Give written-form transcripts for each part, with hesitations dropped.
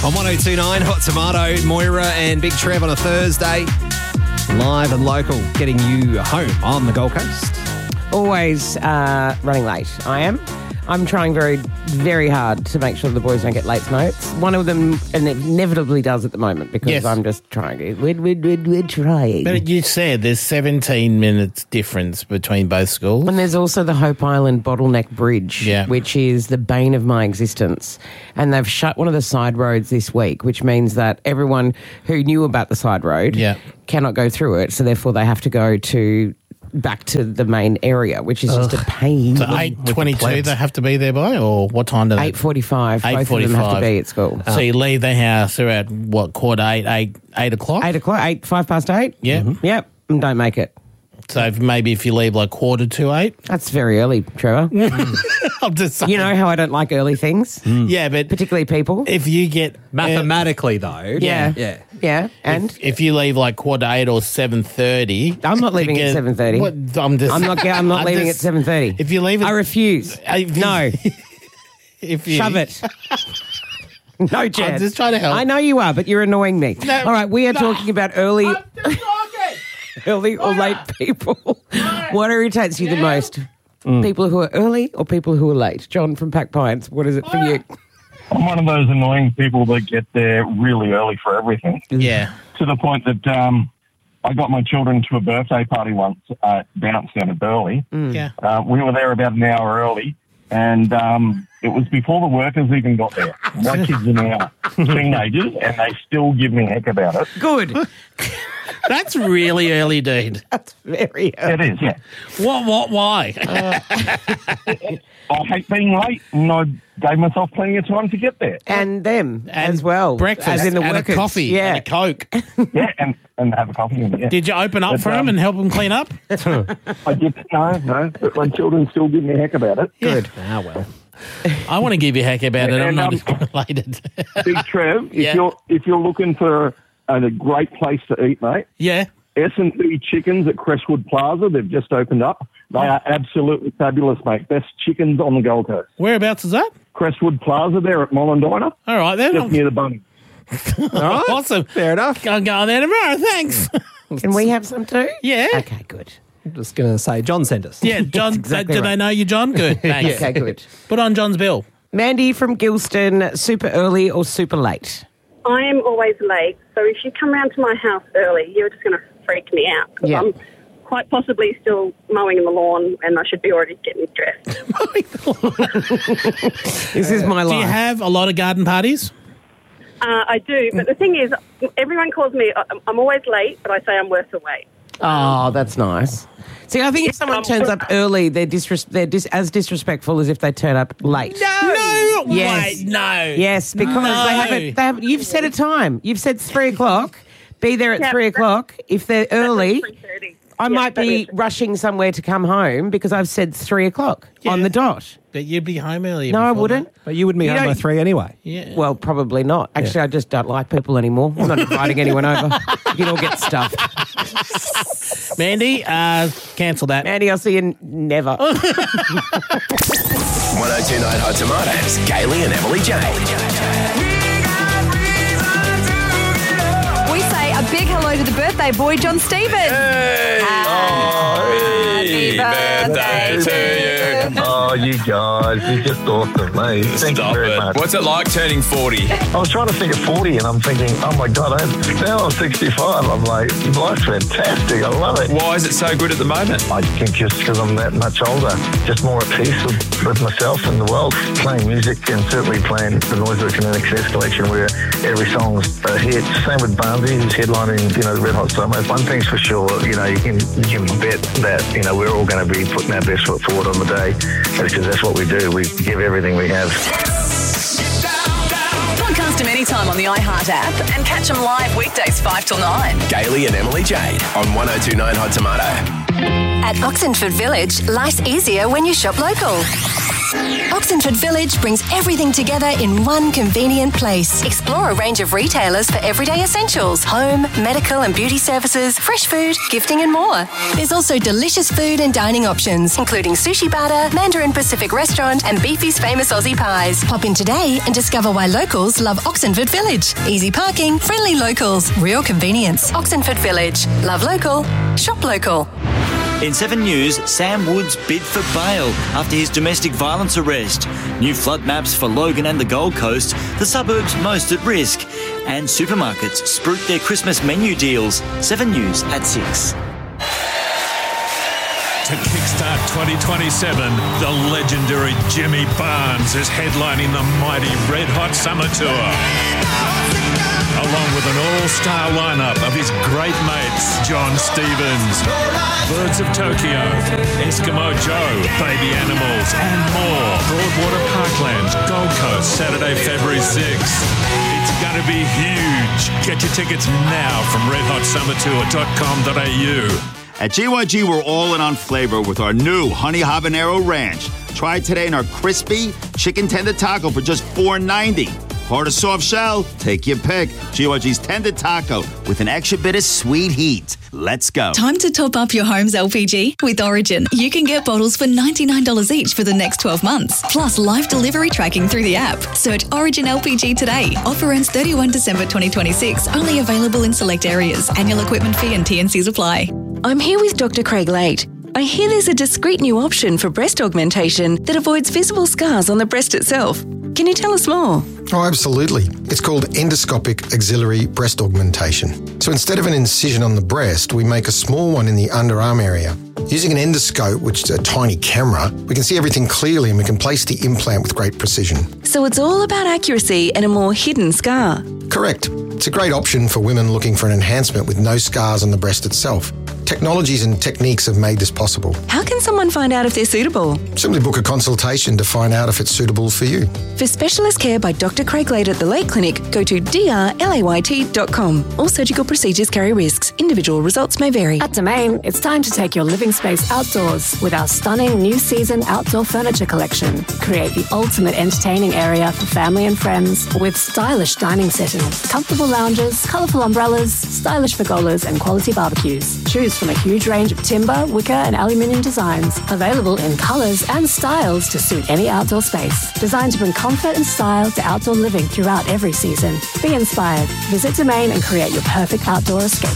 On 102.9 Hot Tomato, Moira and Big Trev on a Thursday. Live and local, getting you home on the Gold Coast. Always running late. I'm trying very, very hard to make sure the boys don't get late notes. One of them inevitably does at the moment because Yes. I'm just trying. We're trying. But you said there's 17 minutes difference between both schools. And there's also the Hope Island Bottleneck Bridge, which is the bane of my existence. And they've shut one of the side roads this week, which means that everyone who knew about the side road cannot go through it. So therefore they have to go back to the main area, which is just a pain. So 8:22 they have to be there by, or what time do they? 8:45. Both of them have to be at school. So you leave the house around, 8 o'clock? 8 o'clock, 5 past 8? Yeah. Mm-hmm. Yep, and don't make it. So maybe if you leave 8:45? That's very early, Trevor. I'm just saying. You know how I don't like early things? Yeah, but particularly people. if you get... Mathematically, though. Yeah. And If you leave 7:45 or 7:30... I'm not leaving at 7:30. I'm not leaving at 7:30. If you leave it... I refuse. No. Shove it. No, Jed. I'm just trying to help. I know you are, but you're annoying me. No, all right, we are talking about early or late people. What irritates you the most? People who are early or people who are late? John from Pack Pines, what is it for you? I'm one of those annoying people that get there really early for everything. Yeah. To the point that I got my children to a birthday party once at Bounce down at Burleigh. Yeah. We were there about an hour early, and it was before the workers even got there. My kids are now teenagers, and they still give me heck about it. Good. That's really early, dude. That's very early. It is, yeah. Why? I hate being late, and I gave myself plenty of time to get there. And them as well. Breakfast, as in the and workers. a coffee, yeah. and a Coke. Yeah, and have a coffee. Yeah. Did you open up for them and help them clean up? I did. No, but my children still give me heck about it. Good. Ah, well. I want to give you heck about it. I'm And, not as related. Big Trev, Yeah. if you're looking for a great place to eat, mate, Yeah. S&P Chickens at Crestwood Plaza, they've just opened up. They are absolutely fabulous, mate. Best chickens on the Gold Coast. Whereabouts is that? Crestwood Plaza there at Mollendina, All right, then. just near the Bunny. All right. Awesome. Fair enough. I'm going there tomorrow. Thanks. Can we have some too? Yeah. Okay, good. I'm just going to say John sent us. Yeah, John. exactly do right. they know you, John? Good. Thanks. Okay, good. Put on John's bill. Mandy from Gilston, super early or super late? I am always late, so if you come round to my house early, you're just going to freak me out. 'Cause Yeah. I'm quite possibly still mowing the lawn and I should be already getting dressed. This is my Do you life. have a lot of garden parties? I do, but the thing is, everyone calls me, I'm always late, but I say I'm worth the wait. Oh, that's nice. See, I think if someone turns up early, they're as disrespectful as if they turn up late. No. Yes. Wait, no. Yes, because No. they haven't. You've set a time. You've said 3 o'clock. Be there at Yeah, 3 o'clock. If they're early, 3:30. I Yeah, might that be is- rushing somewhere to come home because I've said 3 o'clock on Yeah. the dot. But you'd be home eearlier. No, I before wouldn't. But you wouldn't be You home by don't- 3 anyway. that. Yeah. Well, probably not. Actually, I just don't like people anymore. I'm not inviting anyone over. You can all get stuffed. Mandy, cancel that. Andy, I'll see you never. 1029 Hot Tomatoes, Kaylee and Emily Jane. We say a big hello to the birthday boy, John Stevens. Happy birthday to you. Oh, you guys, you're just awesome, mate. Thank you very much. What's it like turning 40? I was trying to think of 40 and I'm thinking, oh my God, now I'm 65. I'm like, life's fantastic. I love it. Why is it so good at the moment? I think just because I'm that much older, just more at peace with myself and the world. Playing music and certainly playing the Noise of the Kinetic Sense collection where every song's a hit. Same with Barnsey, who's headlining, the Red Hot Summers. One thing's for sure, you can bet that, we're all going to be putting our best foot forward on the day because that's what we do. We give everything we have. Podcast them anytime on the iHeart app and catch them live weekdays 5 till 9. Kaylee and Emily Jade on 1029 Hot Tomato. At Oxenford Village, life's easier when you shop local. Oxenford Village brings everything together in one convenient place. Explore a range of retailers for everyday essentials, home, medical and beauty services, fresh food, gifting and more. There's also delicious food and dining options, including Sushi Bata, Mandarin Pacific Restaurant and Beefy's famous Aussie pies. Pop in today and discover why locals love Oxenford Village. Easy parking, friendly locals, real convenience. Oxenford Village. Love local, shop local. In 7 News, Sam Woods bid for bail after his domestic violence arrest. New flood maps for Logan and the Gold Coast, the suburbs most at risk. And supermarkets spruik their Christmas menu deals. 7 News at 6. To kickstart 2027, the legendary Jimmy Barnes is headlining the mighty Red Hot Summer Tour. Along with an all-star lineup of his great mates, John Stevens, Birds of Tokyo, Eskimo Joe, Baby Animals, and more. Broadwater Parkland, Gold Coast, Saturday, February 6th. It's going to be huge. Get your tickets now from redhotsummertour.com.au. At GYG, we're all in on flavor with our new Honey Habanero Ranch. Try it today in our crispy chicken tender taco for just $4.90. Hard or soft shell? Take your pick. GYG's tender taco with an extra bit of sweet heat. Let's go. Time to top up your home's LPG with Origin. You can get bottles for $99 each for the next 12 months, plus live delivery tracking through the app. Search Origin LPG today. Offer ends 31 December 2026. Only available in select areas. Annual equipment fee and T&Cs apply. I'm here with Dr. Craig Late. I hear there's a discreet new option for breast augmentation that avoids visible scars on the breast itself. Can you tell us more? Oh, absolutely. It's called endoscopic axillary breast augmentation. So instead of an incision on the breast, we make a small one in the underarm area. Using an endoscope, which is a tiny camera, we can see everything clearly and we can place the implant with great precision. So it's all about accuracy and a more hidden scar. Correct. It's a great option for women looking for an enhancement with no scars on the breast itself. Technologies and techniques have made this possible. How can someone find out if they're suitable? Simply book a consultation to find out if it's suitable for you. For specialist care by Dr. Craig Late at the Late Clinic, go to drlayt.com. All surgical procedures carry risks. Individual results may vary. At Domain, it's time to take your living space outdoors with our stunning new season outdoor furniture collection. Create the ultimate entertaining area for family and friends with stylish dining settings, comfortable lounges, colourful umbrellas, stylish pergolas and quality barbecues. Choose from a huge range of timber, wicker and aluminium designs, available in colours and styles to suit any outdoor space. Designed to bring comfort and style to outdoor living throughout every season. Be inspired. Visit Domain and create your perfect outdoor escape.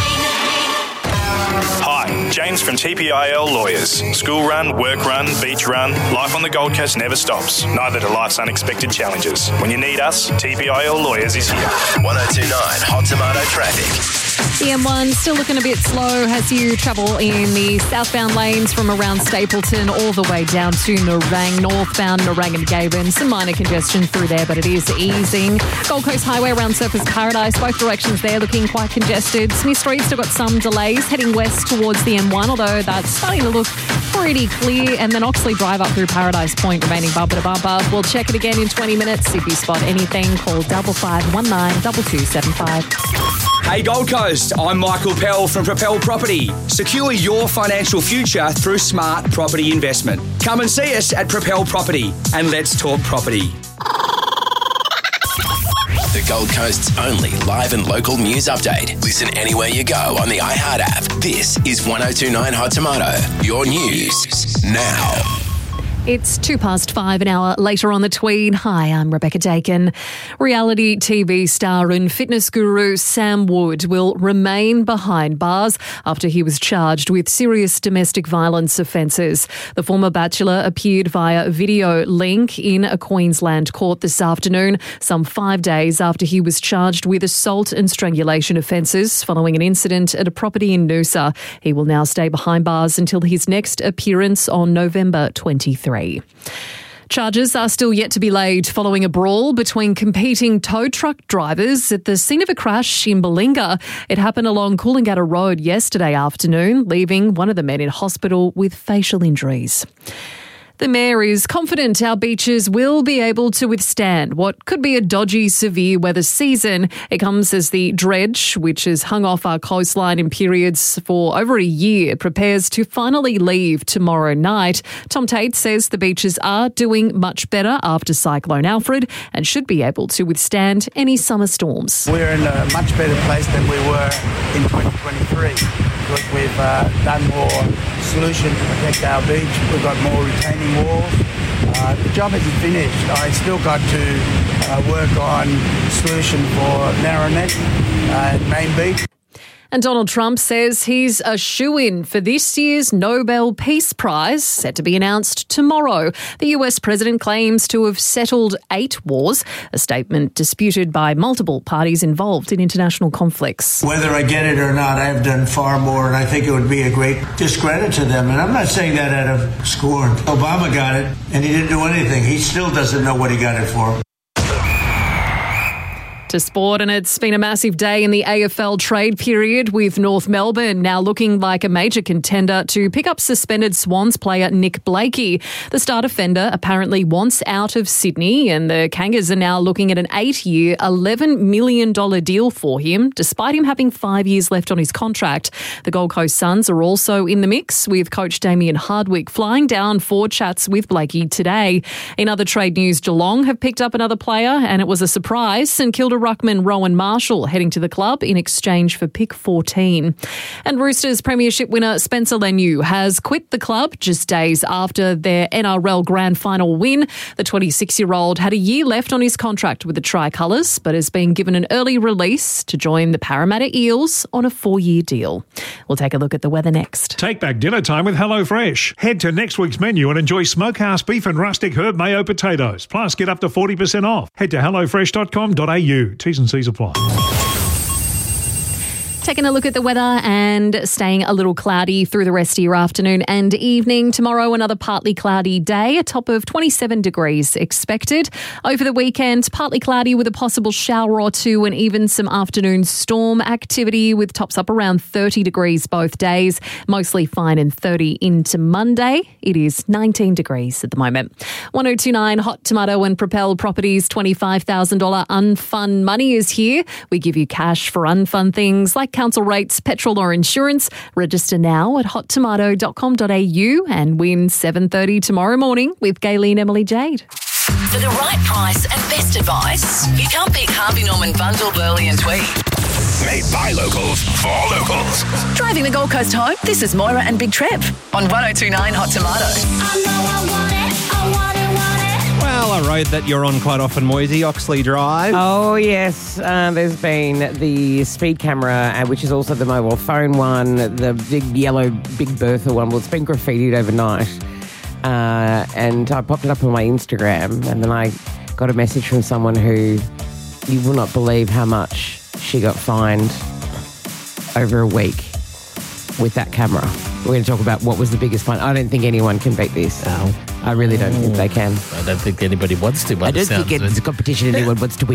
Hi, James from TPIL Lawyers. School run, work run, beach run, life on the Gold Coast never stops. Neither do life's unexpected challenges. When you need us, TPIL Lawyers is here. 1029 Hot Tomato Traffic. The M1 still looking a bit slow as you travel in the southbound lanes from around Stapleton all the way down to Nerang, northbound Nerang and Gabon. Some minor congestion through there, but it is easing. Gold Coast Highway around Surfers Paradise, both directions there looking quite congested. Smith Street still got some delays heading west towards the M1, although that's starting to look pretty clear. And then Oxley Drive up through Paradise Point remaining bumper to bumper. We'll check it again in 20 minutes. If you spot anything, call 5519 2275. Hey Gold Coast, I'm Michael Pell from Propel Property. Secure your financial future through smart property investment. Come and see us at Propel Property and let's talk property. The Gold Coast's only live and local news update. Listen anywhere you go on the iHeart app. This is 1029 Hot Tomato. Your news now. It's 5:02, an hour later on the Tweed. Hi, I'm Rebecca Dakin. Reality TV star and fitness guru Sam Wood will remain behind bars after he was charged with serious domestic violence offences. The former Bachelor appeared via video link in a Queensland court this afternoon, some 5 days after he was charged with assault and strangulation offences following an incident at a property in Noosa. He will now stay behind bars until his next appearance on November 23. Charges are still yet to be laid following a brawl between competing tow truck drivers at the scene of a crash in Balinga. It happened along Coolangatta Road yesterday afternoon, leaving one of the men in hospital with facial injuries. The Mayor is confident our beaches will be able to withstand what could be a dodgy, severe weather season. It comes as the dredge, which has hung off our coastline in periods for over a year, prepares to finally leave tomorrow night. Tom Tate says the beaches are doing much better after Cyclone Alfred and should be able to withstand any summer storms. We're in a much better place than we were in 2023 because we've done more solution to protect our beach. We've got more retaining walls. The job isn't finished. I still got to work on solution for Narrow Neck and Main Beach. And Donald Trump says he's a shoo-in for this year's Nobel Peace Prize, set to be announced tomorrow. The US president claims to have settled 8 wars, a statement disputed by multiple parties involved in international conflicts. Whether I get it or not, I have done far more, and I think it would be a great discredit to them. And I'm not saying that out of scorn. Obama got it, and he didn't do anything. He still doesn't know what he got it for. To sport, and it's been a massive day in the AFL trade period, with North Melbourne now looking like a major contender to pick up suspended Swans player Nick Blakey. The star defender apparently wants out of Sydney, and the Kangas are now looking at an 8-year, $11 million deal for him, despite him having 5 years left on his contract. The Gold Coast Suns are also in the mix, with coach Damien Hardwick flying down for chats with Blakey today. In other trade news, Geelong have picked up another player, and it was a surprise. St Kilda ruckman Rowan Marshall heading to the club in exchange for pick 14. And Roosters premiership winner Spencer Leniu has quit the club just days after their NRL grand final win. The 26-year-old had a year left on his contract with the Tricolours, but has been given an early release to join the Parramatta Eels on a 4-year deal. We'll take a look at the weather next. Take back dinner time with HelloFresh. Head to next week's menu and enjoy smokehouse beef and rustic herb mayo potatoes. Plus, get up to 40% off. Head to hellofresh.com.au. T's and C's apply. Taking a look at the weather and staying a little cloudy through the rest of your afternoon and evening. Tomorrow, another partly cloudy day, a top of 27 degrees expected. Over the weekend, partly cloudy with a possible shower or two and even some afternoon storm activity with tops up around 30 degrees both days. Mostly fine and 30 into Monday. It is 19 degrees at the moment. 1029 Hot Tomato and Propel Properties $25,000 unfun money is here. We give you cash for unfun things like council rates, petrol or insurance. Register now at hottomato.com.au and win 7:30 tomorrow morning with Gaylene Emily Jade. For the right price and best advice, you can't beat Harvey Norman Bundle, Burley and Tweed. Made by locals for locals. Driving the Gold Coast home, this is Moira and Big Trev on 1029 Hot Tomato. Well, a road that you're on quite often, Moisey, Oxley Drive. Oh, yes. There's been the speed camera, which is also the mobile phone one, the big yellow Big Bertha one. Well, it's been graffitied overnight. And I popped it up on my Instagram, and then I got a message from someone who, you will not believe how much she got fined over a week with that camera. We're going to talk about what was the biggest fine. I don't think anyone can beat this. No. I really don't think they can. I don't think anybody wants to. I don't think it's a competition anyone wants to win.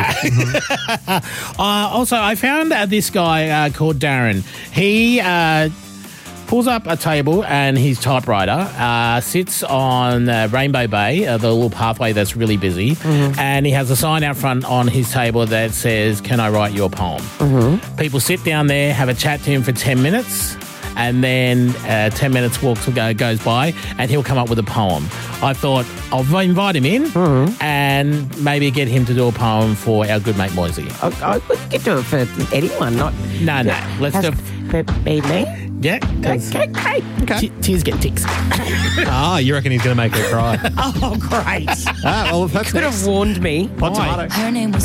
Also, I found this guy called Darren. He pulls up a table and his typewriter, sits on Rainbow Bay, the little pathway that's really busy, and he has a sign out front on his table that says, "Can I write you a poem?" People sit down there, have a chat to him for 10 minutes, and then 10 minutes goes by and he'll come up with a poem. I thought I'll invite him in and maybe get him to do a poem for our good mate Moisey. I wouldn't get to it for anyone, not... No. Let's do it. Be me? Yeah. Okay. Tears get ticks. You reckon he's going to make her cry? Oh, great. Well, that's could have warned me. Hot Tomato. Her name was